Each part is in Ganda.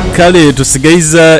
Kale tusigaiza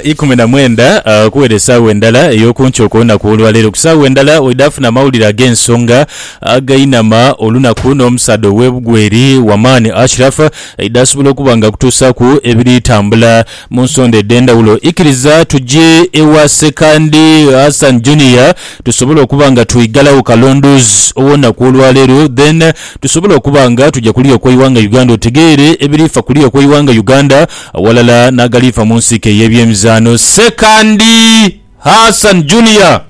19 kuwelesa wendala eyokunchoko na kuolwalero kusa wendala wedafuna mawulira ag'ensonga againama olunaku n'omusado w'ebugweri Wamani Ashraf idasobola okubanga kutuusa ku ebiri tambula mu nsonda ed'endawulo ikiriza tujje ewa Sekandi Hassan Junior tusobola okubanga tuyigalawo kalondozi owona kuolwalero then tusobola okubanga tujja kuliyo kw'iwanga Uganda otegeere ebirifa kuliyo kw'iwanga Uganda walala nagalifa munsike y'ebyemizano. Sekandi Hassan Junior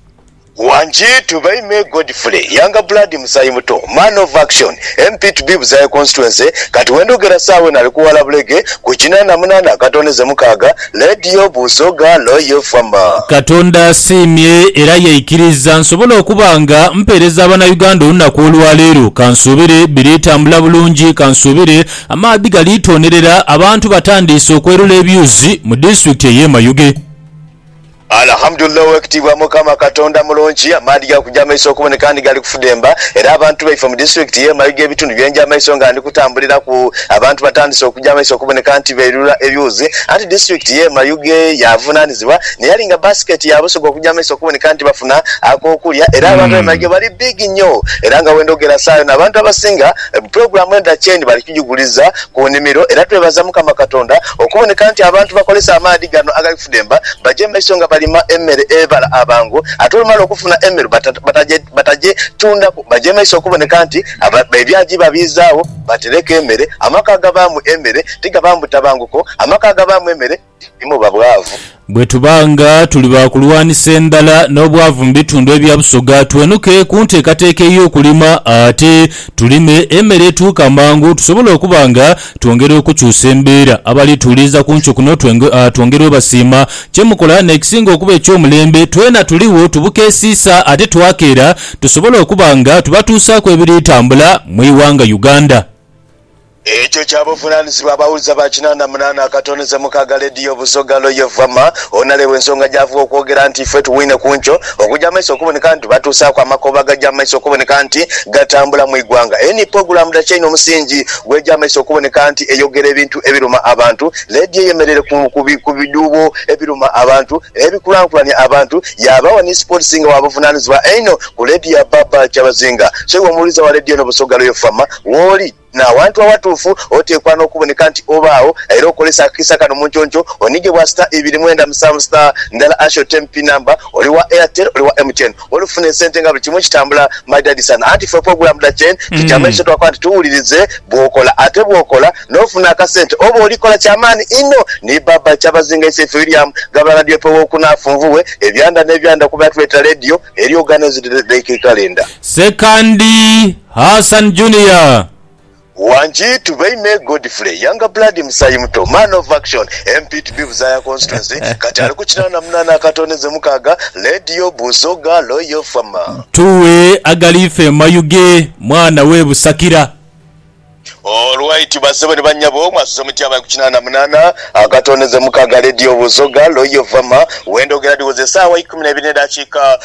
Wanji tubaime Godfrey Younger Blood Musayi Muto Man of Action MP2B Buzaye constituency kati wendogera sawe nalikuwala bulege kuchinana munana katoneze mukaga Radio Busoga Loyo Fama Katonda simye era yeikiriza nsobola okubanga mpereza abana Uganda olunaku olwaleero kansubire biritambula bulungi kansubire amaadi galitonerera abantu batandise okwerula ebyuzi mu district y'e Mayuge. Alhamdulillah wekitibwa mukama katonda mulungi amaadi gakujja maiso okuboneka ndi gali kufudemba era abantu baifa mu district y'e Mayuge ebitundu byenja maiso nga ndi kutambulira ku abantu batandise okujja maiso okuboneka nti beerula ebyuzi anti district y'e Mayuge yavunaanizibwa ne yalinga basket yabusoga okujja maiso okuboneka nti bafuna akokulya era abantu b'e Mayuge bali big nnyo era nga wendogera saayo n'abantu abasinga program enda chain bali kujiguliza ku nimiro era twebaza mukama katonda okuboneka nti abantu bakolesa amaadi gano agali kufudemba baje maiso nga balima emmere ebala abangu atolumala okufuna emmere bataje tunda bajemaiso okuboneka nti ebyaji babizaawo batereka emmere amaka agabamu emmere tigabamu tabanguko amaka agabamu emmere imo babwavu bwe tubanga tuli bakulwanisa endala n'obwavu mu bitundu ebya Busoga twenuke ku nteekateeka y'okulima ate tulime emmere etuuka mangu tusobole okubanga twongere okukyusa embeera abali tuuliza ku nco kuno twongere basiima kyemukola nekisinga okuba ekyomulembe twena tuliwo tubukeesiisa ate twakeera tusobole okubanga tubatuusaako ebiritambula mu iwanga Uganda. Ekyo kyabuvunaanyizibwa abawuliza ba 88 akatoneze mukaga Radio Busoga Loyo Fama onalewe ensonga gyavuga okwogera nti ffe tuwine kuncho okujja maiso okuboneka nti batuusaako amakoba gajja maiso okuboneka nti gatambula mu igwanga eni program da chain omusingi gwejja maiso okuboneka nti eyogera ebintu ebiruma abantu radio yemerere ku biduubo ebiruma abantu ebikulankulanya abantu yabawa ni sport singa wabuvunaanyizibwa eno ku radio ya Baba Kyabazinga so omuwuliza wa Radio no Busoga Loyo Fama woli na wantu watufu otekwana okuboneka nti obaawo era okolesa akisa kano munchoncho onige bwa star 2 star ndala asho tempi number oli wa Airtel oli wa MTN olufune sente nga buli kimu kitambula my daddy sana anti for program da chain kitamesha twakwanti tuwulirize bwokola ate bwokola nofuna akasente obo olikola kyamani ino ni Baba Kyabazinga ise William gabana radio po kunafunvuwe ebyanda nebyanda kuba tweta radio eri organized day calendar. Sekandi Hassan Junior Wanji tubaime Godfrey Younger Blood Musayi Muto Man of Action MP2B Buzaye constituency kati ali kukinana munana akatoneze mukaga Radio Busoga Loyo Fama tuwe agalife Mayuge mwana we Busakira. Alright basebe banyabo mwasuze mutyaba kukinana munana akatoneze mukaga Radio Busoga Loyo Fama wendogera diwoze sawa 12 dakika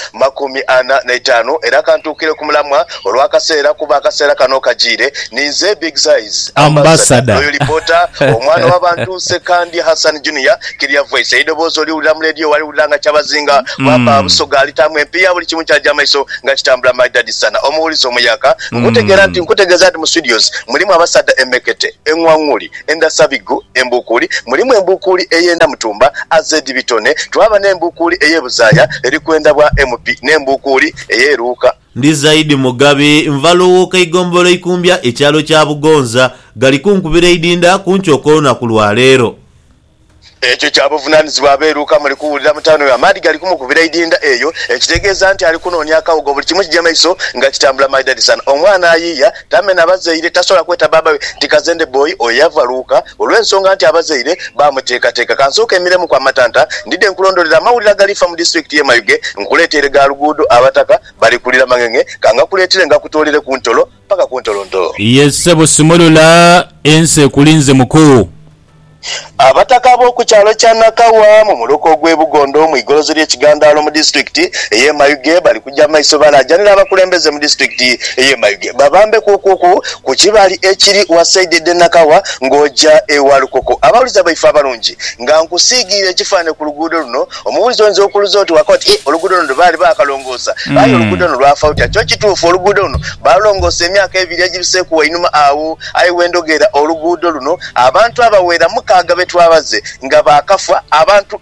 45 era kantukire kumulamwa olwakaseera kuba akaseera kano kajire nize big size ambassador oyo reporter omwana w'abantu Sekandi Hassan Junior kiria voice edobozo oli ulira mu radio wali ulanga Kyabazinga Baba Busoga alitamu empia buli kimu kya jamaiso nga kitambula my daddy sana omuwulizo omuyaka nkutegera nti nkutegeza nti mu studios mulimu abasada emekete engwanguli enda sabigu embukuli mulimu embukuli eyenda mutumba azedi bitone twaba n'embukuli eyebuzaya erikwenda bwa MP n'embukuli eyeruka ndi zaidi Mugabe nvalo kayigombolo ikumbya ekyalo kya Bugonza gali kunkubira idinda kunchoko na kulwalero ekyo kyabuvunaanyizibwa abeeruka muli kuwulira mutaano ya maadi gali kumukubira idinda eyo ekitegeeza nti ali kunoonya akawugo buli kimu kijja maiso nga kitambula my daddy sana omwana ayiya tamena abazaire tasobola kweta baba tikazende boy oyavaluuka olw'ensonga nti abazaire bamuteekateeka kansooka emiremu kwa matanta ndidde nkulondolera amawulire agalifa mu district y'e Mayuge nkuleetere ga luguudo abataka bali kulira mangenge kanga kuleetere nga kutoolere ku ntolo paka ku ntolo ntolo yesebo simolola ense kulinze mukuu abataka b'oku kyalo kya Nakawa mu muluko gw'Ebugondo mu igolozo ly'ekigandaalo mu disitulikiti ey'e Mayuge bali kujja maiso balaajanira abakulembeze mu disitulikiti ey'e Mayuge babambe kukuku ku kibali ekiri wasaididde Nakawa ng'ojja ewalukoko abawuliza baife abalungi nga nkusiigiira ekifaane ku luguudo luno omubulizi oyinza okuluza oti wakati oluguudo luno baali baakalongoosa aye oluguudo luno lwafawutya kyo kituufu oluguudo luno baalongoosa emyaka ebiri egibiseeku wainuma awo aye wendogera oluguudo luno abantu abawera mukaaga betwabaze nga baakafa abantu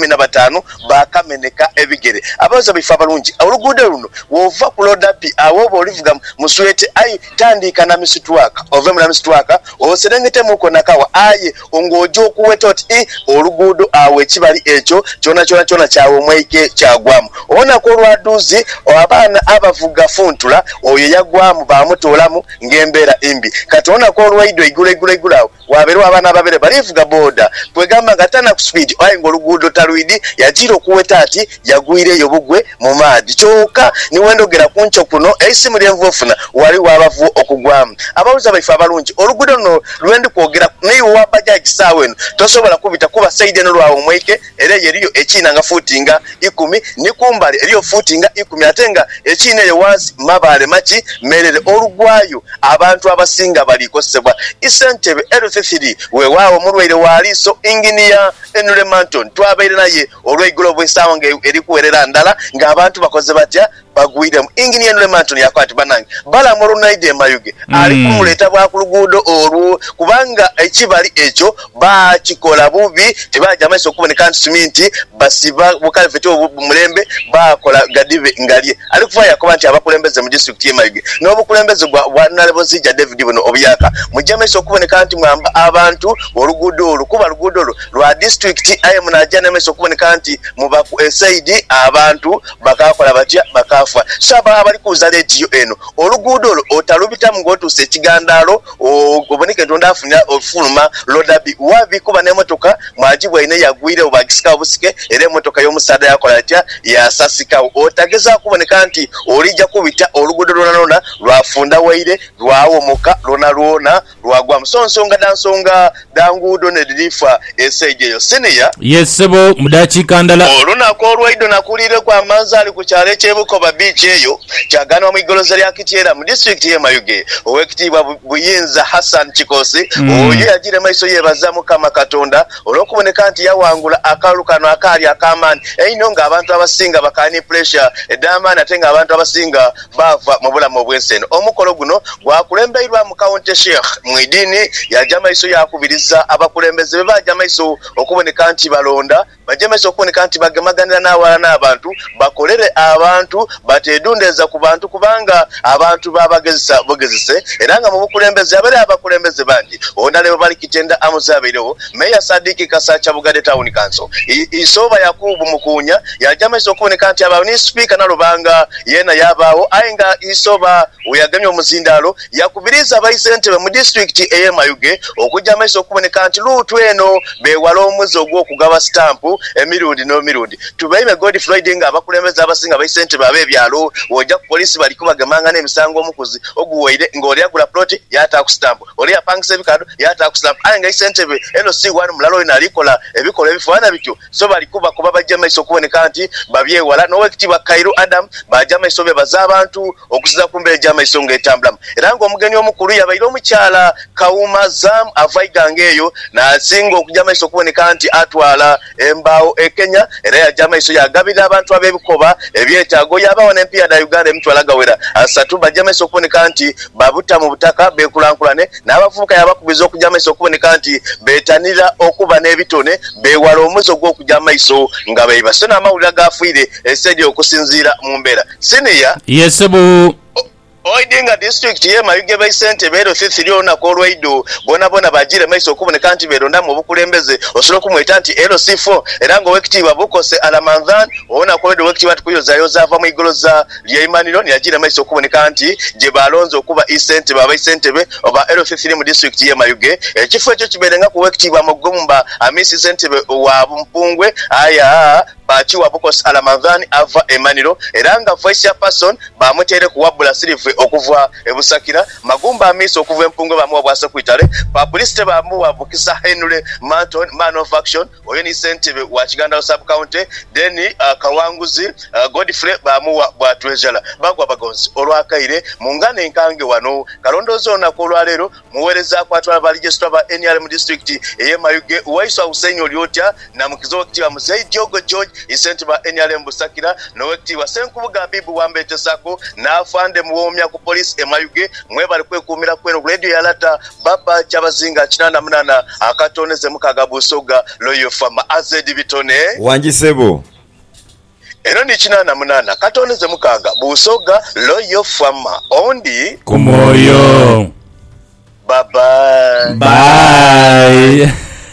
15 baakameneka ebigere abawuliza baife abalungi oluguudo luno wova ku lodapi awo oba olivuga muswete aye tandika na misitwaka ove mu na misitwaka oserengetemuko Nakawa aye ng'ojja okuweta oti oluguudo awo ekibali ekyo kyona kyawe omweke kyagwamu obonako olwaduuzi abaana abavuga funtula oyo yagwamu bamutoolamu ng'embeera embi kati obonako olwaido igula awo wabeerwa abaana ababere balivuga booda kwegamba nga tana ku speed aye ng'oluguudo talwidi yagira okuweta ati yagwireyo bugwe mu maadi kyokka niwendogera ku nkyo kuno eisimu lyenvu ofuna wali wabavu okugwamu abawuliza baife abalungi oluguudo luno lwendi kwogera niwe wabajja ekisaawe eno tosobola kubita kuba saidi eno lwawe omweke era eriyo ekiina nga fuutinga 10 ni kumbali eriyo fuutinga 10 ate nga ekiina eyo wansi mabaale maki merere olugwayo abantu abasinga balikosebwa isentebe L3 weewaawo mulwaire waaliiso inginiya Enule Manton twabaire naye olw'eigulo bw'essaawa nga erikuwerera ndala ng'abantu bakoze batya bagwiremu inginiya Enule Manton yakwati banange bala Ronaldo Mayuge ali kumuleeta bwa ku luguudo olwo kubanga ekibali ekyo bakikola bubi tebajja maiso okuboneka nti siminti basiba bukalifeti obumulembe bakola gadive ngalye ali kuva yakoba nti abakulembeze mu district y'e Mayuge n'obukulembeze bwa Nalebozija David buno obyaka mujja maiso okuboneka nti mwamba abantu oluguudo olwo kuba luguudo olwo lwa district aye munajja maiso okuboneka nti muba ku esaidi abantu bakakola batya bakafa saba abali kuza radio eno oluguudo olwo otalubitamu ng'otuusa ekigandaalo oboneke entonda afunira ofuluma lodabi wabi kuba n'emotoka mwagibwa ine yagwire obagisika obusike era emotoka y'omusaada yakola atya yasasikawo otageza kuboneka nti olijja kubita oluguudo lwona lwafunda waire lwawomoka lwona lwagwamu so nsonga danguudo ne dirifa eseije yo senior yesebo mudakiika ndala olunaku olwaido nakulire kwa manzali ku kyalo eky'Ebukoba beach eyo kyaganwa mu igoloza lya Kityera mu district y'e Mayuge owekitiibwa Buyinza Hassan Kikosi oyo yagira maiso yebaza Mukama Katonda olw'okuboneka nti yawangula akalulu kano akaali ak'amaanyi eino ng'abantu abasinga bakani pressure edamaani ate ng'abantu abasinga bava mu bulamu obw'enseno omukolo guno gwakulembeirwa mu County Sheikh Mwidini yajja maiso yakubiriza abakulembeze be bajja maiso okuboneka nti balonda bajja maiso okuboneka nti bagemaganira n'awala n'abantu bakolere abantu batedundeza ku bantu kubanga abantu babagezesa bugezese era nga mu bukulembeze abere abakulembeze bangi onalewo bali Kitenda amuzabairewo Meya Sadiki Kasacha Bugade Town Council Isoba Yakubu Mukunya yajja maiso okuboneka nti abawuni speaker nalubanga yena yabaawo ayenga Isoba uyagamye omuzindalo yakubiriza abayisentebe mu district ey'e Mayuge okujja maiso okuboneka nti luutu eno bewala omuzi ogw'okugaba stampu emirundi tubaime God Friday nga abakulembeze abasinga abayisentebe ab'ebyalo wojja ku polisi bali kubagamanga n'emisango omukuzi oguwaire ng'oli agula ploti yata ku stamp oli yapangisa ebikado yata ku stamp ayenga isentebe LC1 mulalo ina alikola ebikola ebifaana bityo so bali kuba bajja maiso okuboneka nti babyewala n'owekitiibwa Kairo Adam bajja maiso bebaza abantu okusiza ku mbeera gy'amaiso ng'etambulamu era ng'omugenyi omukulu yabaire omukyala Kawuma Zam avaigange eyo n'asinga okujja maiso okuboneka nti atwala embaawo e Kenya era yajja maiso yagabira abantu ab'ebikoba ebyetaago yabawo n'empiya da Uganda emitwala gawera asatu bajja maiso okuboneka nti babuta mu butaka bekulankulane n'abavubuka yabakubiza okujja maiso okuboneka nti beetanira okuba n'ebitone bewala omuzi ogw'okujja maiso nga beibase n'amawulire agafiire esaidi okusinziira mu mbeera senior yesebo Oidinga district y'e Mayuge baisente bero 3 olunaku olwaido bona bajire maiso okuboneka nti beronda mu bukulembeze osobola okumweta nti LC4 era ng'owekitiibwa Bukose Alamanzan olunaku olwaido owekitiibwa tukuyozayoza ava mu igoloza ly'Imaniro yajire maiso okuboneka nti gye balonze okuba isentebe abaisentebe oba L3 mu district y'e Mayuge ekifo ekyo kibeerenga ku wekitiibwa Mugumba Amisi sentebe wa Mpungwe aya bakiwa Bukos Alamadhan ava Emaniro era nga vice chairperson bamutere kuwabula Silve okuva ebusakira Magumba Amiso okuva empungo bamuwa bwasa kwitale Papuliste bamuwa Bukisa Henry Manton man of action oyo ni Sentebe wa Kiganda sub county then Kawanguzi Godfrey bamuwa bwa treasurer bagwa bagonzi olwakaire mungane enkange wano kalondozo na kolwalero muwereza kwatwala ba register ba NRM district eyemayuge waiswa usenyo lyotya na mukizo kitiwa Muzei Diogo George isenti ba NRM busakira no kitiwa Senkubuga Bibu wambete sako na afande muwomya ku police emayuge mwebali kwekumira kweno radio yalata baba chabazinga kinana munana akatoneze mukaga busoga loyo fama azedi bitone wanjisebo eno ni kinana munana katoneze mukaga busoga loyo fama ondi kumoyo bye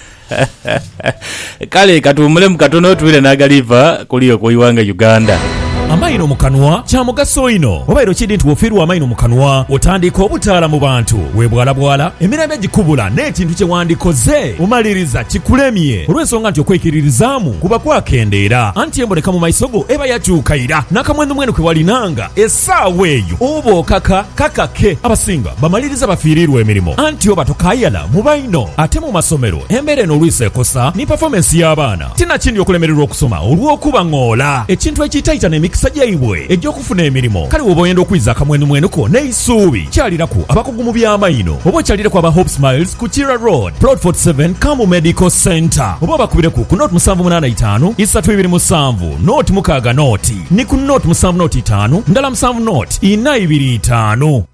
kale katumule mukatono tuwile nagaliva kuliyo kuiwanga Uganda amaino mukanwa kya mugaso ino obairo kidi nti wofirwa amaino mukanwa otandika obutaala mu bantu webwalabwala emirembe gikubula n'ekintu kye wandikoze omaliriza kikulemye olw'ensonga nti okwekiririzaamu kuba kwakendeera anti emboneka mu maiso go eba yakyukaira n'akamwenu kwe walinanga essaawa eyo oba okaka kakake abasinga bamaliriza bafiirirwa emirimu anti oba tokayala mu baino ate mu masomero embeera eno olwisa ekosa ni performance y'abaana tinakindi okulemererwa okusoma olw'okuba ng'ola ekintu ekiyitaayita n'emikisa jaibwe ejyokufuna emirimu kale woba oyenda okwiza akamwenu ko n'eisuubi kyaliraku abakugu mu by'amaino oba okyaliraku aba Hope Smiles ku Kira Road Plot 47 Kambu Medical Center oba bakubireku ku note 785 327 note mukaaga noti ni ku note 7 noti 5 ndala 7 note 425